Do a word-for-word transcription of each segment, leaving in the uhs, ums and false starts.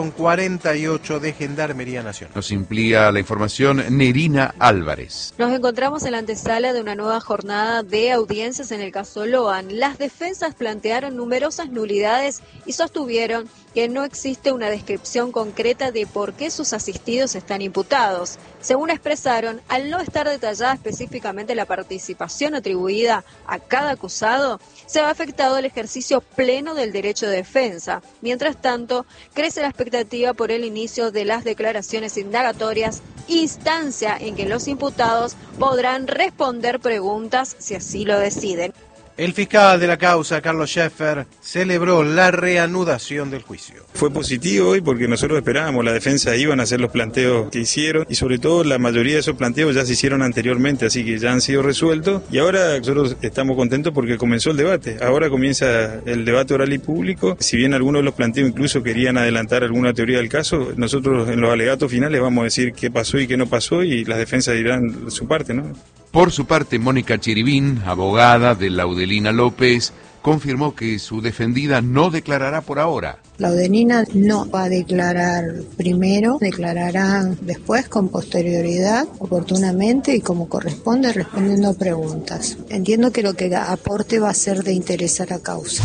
cuarenta y ocho de Gendarmería Nacional. Nos amplía la información Nerina Álvarez. Nos encontramos en la antesala de una nueva jornada de audiencias en el caso Loan. Las defensas plantearon numerosas nulidades y sostuvieron que no existe una descripción concreta de por qué sus asistidos están imputados. Según expresaron, al no estar detallada específicamente la participación atribuida a cada acusado, se ve afectado el ejercicio pleno del derecho de defensa. Mientras tanto, crece la expectativa por el inicio de las declaraciones indagatorias, instancia en que los imputados podrán responder preguntas si así lo deciden. El fiscal de la causa, Carlos Scheffer, celebró la reanudación del juicio. Fue positivo hoy porque nosotros esperábamos, la defensa iban a hacer los planteos que hicieron y sobre todo la mayoría de esos planteos ya se hicieron anteriormente, así que ya han sido resueltos y ahora nosotros estamos contentos porque comenzó el debate. Ahora comienza el debate oral y público. Si bien algunos de los planteos incluso querían adelantar alguna teoría del caso, nosotros en los alegatos finales vamos a decir qué pasó y qué no pasó y las defensas dirán su parte, ¿no? Por su parte, Mónica Chiribín, abogada de Laudelina López, confirmó que su defendida no declarará por ahora. Laudelina no va a declarar primero, declarará después con posterioridad, oportunamente y como corresponde, respondiendo a preguntas. Entiendo que lo que aporte va a ser de interés a la causa.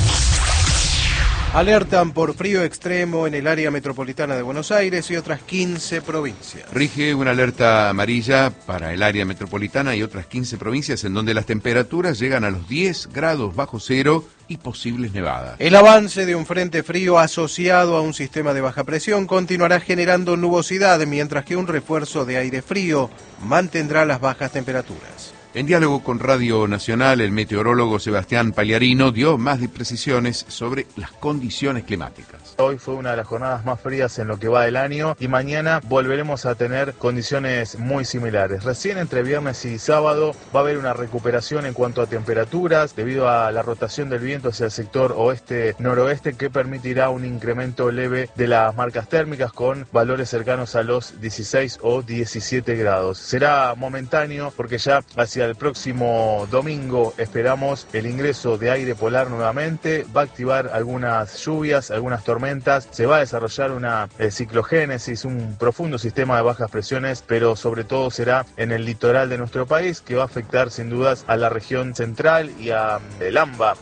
Alertan por frío extremo en el área metropolitana de Buenos Aires y otras quince provincias. Rige una alerta amarilla para el área metropolitana y otras quince provincias en donde las temperaturas llegan a los diez grados bajo cero y posibles nevadas. El avance de un frente frío asociado a un sistema de baja presión continuará generando nubosidad, mientras que un refuerzo de aire frío mantendrá las bajas temperaturas. En diálogo con Radio Nacional, el meteorólogo Sebastián Pagliarino dio más precisiones sobre las condiciones climáticas. Hoy fue una de las jornadas más frías en lo que va del año y mañana volveremos a tener condiciones muy similares. Recién entre viernes y sábado va a haber una recuperación en cuanto a temperaturas debido a la rotación del viento hacia el sector oeste-noroeste que permitirá un incremento leve de las marcas térmicas con valores cercanos a los dieciséis o diecisiete grados. Será momentáneo porque ya hacia el próximo domingo esperamos el ingreso de aire polar nuevamente, va a activar algunas lluvias, algunas tormentas, se va a desarrollar una eh, ciclogénesis, un profundo sistema de bajas presiones, pero sobre todo será en el litoral de nuestro país que va a afectar sin dudas a la región central y a el AMBA.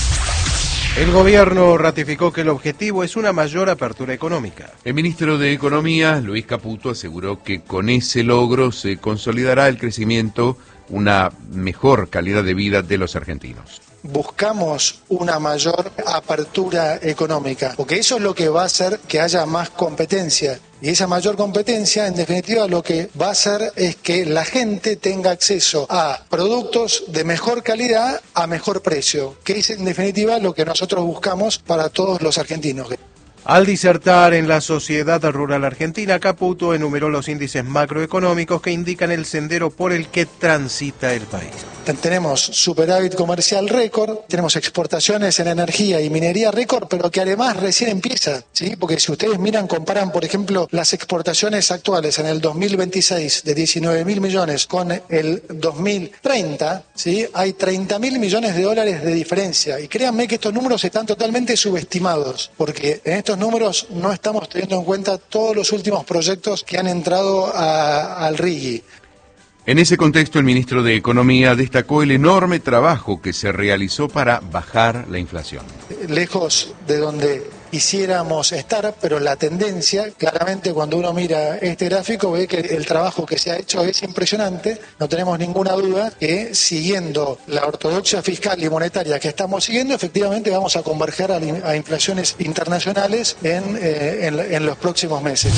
El gobierno ratificó que el objetivo es una mayor apertura económica. El ministro de Economía, Luis Caputo, aseguró que con ese logro se consolidará el crecimiento, una mejor calidad de vida de los argentinos. Buscamos una mayor apertura económica, porque eso es lo que va a hacer que haya más competencia. Y esa mayor competencia, en definitiva, lo que va a hacer es que la gente tenga acceso a productos de mejor calidad a mejor precio, que es en definitiva lo que nosotros buscamos para todos los argentinos. Al disertar en la Sociedad Rural Argentina, Caputo enumeró los índices macroeconómicos que indican el sendero por el que transita el país. Tenemos superávit comercial récord, tenemos exportaciones en energía y minería récord, pero que además recién empieza, ¿sí? Porque si ustedes miran, comparan, por ejemplo, las exportaciones actuales en el dos mil veintiséis de diecinueve mil millones con el dos mil treinta, ¿sí? Hay treinta mil millones de dólares de diferencia. Y créanme que estos números están totalmente subestimados, porque en estos números no estamos teniendo en cuenta todos los últimos proyectos que han entrado a, al R I G I. En ese contexto, el ministro de Economía destacó el enorme trabajo que se realizó para bajar la inflación. Lejos de donde quisiéramos estar, pero la tendencia, claramente cuando uno mira este gráfico ve que el trabajo que se ha hecho es impresionante. No tenemos ninguna duda que siguiendo la ortodoxia fiscal y monetaria que estamos siguiendo, efectivamente vamos a converger a, a inflaciones internacionales en, eh, en, en los próximos meses.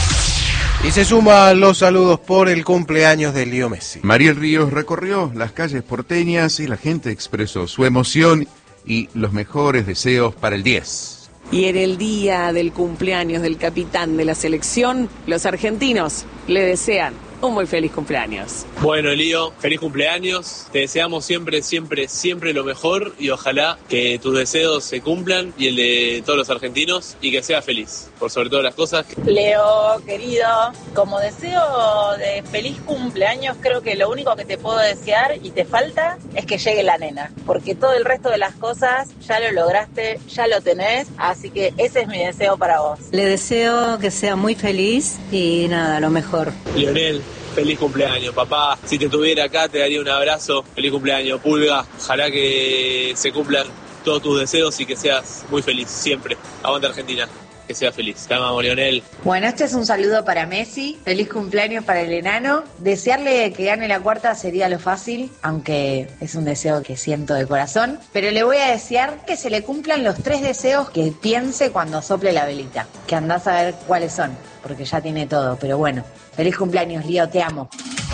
Y se suma los saludos por el cumpleaños de Leo Messi. Mariel Ríos recorrió las calles porteñas y la gente expresó su emoción y los mejores deseos para el diez. Y en el día del cumpleaños del capitán de la selección, los argentinos le desean un muy feliz cumpleaños. Bueno, Lío, feliz cumpleaños. Te deseamos siempre, siempre, siempre lo mejor y ojalá que tus deseos se cumplan y el de todos los argentinos y que seas feliz, por sobre todas las cosas. Leo, querido, como deseo de feliz cumpleaños, creo que lo único que te puedo desear y te falta es que llegue la nena, porque todo el resto de las cosas ya lo lograste, ya lo tenés, así que ese es mi deseo para vos. Le deseo que sea muy feliz y nada, lo mejor. Lionel, feliz cumpleaños, papá. Si te tuviera acá te daría un abrazo. Feliz cumpleaños, Pulga. Ojalá que se cumplan todos tus deseos y que seas muy feliz siempre. Aguanta Argentina, que seas feliz. Te amamos, Lionel. Bueno, este es un saludo para Messi. Feliz cumpleaños para el enano. Desearle que gane la cuarta sería lo fácil, aunque es un deseo que siento de corazón. Pero le voy a desear que se le cumplan los tres deseos que piense cuando sople la velita. Que andás a ver cuáles son, porque ya tiene todo. Pero bueno, feliz cumpleaños, Lío, te amo.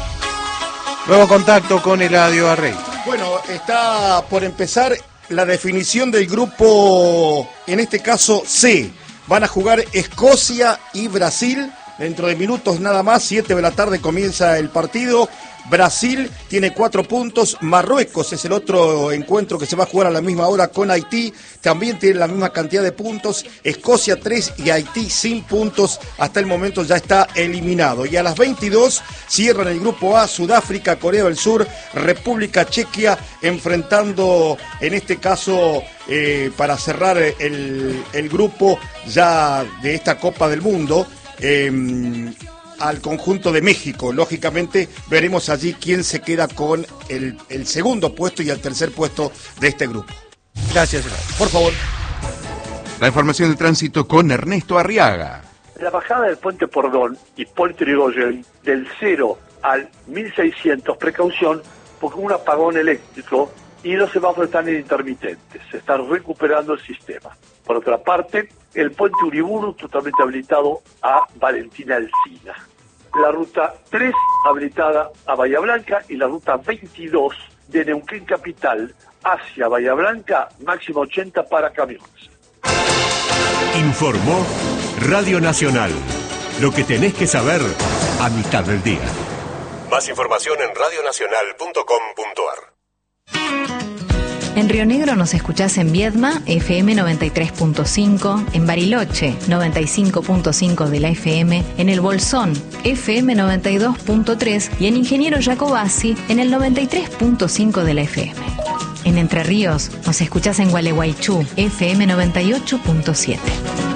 Nuevo contacto con Eladio Arrey. Bueno, está por empezar la definición del grupo, en este caso C. Van a jugar Escocia y Brasil. Dentro de minutos nada más, siete de la tarde comienza el partido. Brasil tiene cuatro puntos. Marruecos es el otro encuentro que se va a jugar a la misma hora con Haití. También tiene la misma cantidad de puntos. Escocia tres y Haití sin puntos. Hasta el momento ya está eliminado. Y a las veintidós cierran el grupo A, Sudáfrica, Corea del Sur, República Chequia, enfrentando en este caso eh, para cerrar el, el grupo ya de esta Copa del Mundo. Eh, al conjunto de México. Lógicamente veremos allí quién se queda con el, el segundo puesto y el tercer puesto de este grupo. Gracias. Por favor. La información de tránsito con Ernesto Arriaga. La bajada del puente Pordón y Puente Yrigoyen del cero al mil seiscientos, precaución, porque hubo un apagón eléctrico y los semáforos están intermitentes. Se está recuperando el sistema. Por otra parte, el puente Uriburu totalmente habilitado a Valentina Alsina. La ruta tres habilitada a Bahía Blanca y la ruta veintidós de Neuquén Capital hacia Bahía Blanca, máximo ochenta para camiones. Informó Radio Nacional. Lo que tenés que saber a mitad del día. Más información en radio nacional punto com punto ar. En Río Negro nos escuchás en Viedma, F M noventa y tres punto cinco, en Bariloche, noventa y cinco punto cinco de la F M, en El Bolsón, F M noventa y dos punto tres y en Ingeniero Jacobasi, en el noventa y tres punto cinco de la F M. En Entre Ríos nos escuchás en Gualeguaychú, F M noventa y ocho punto siete.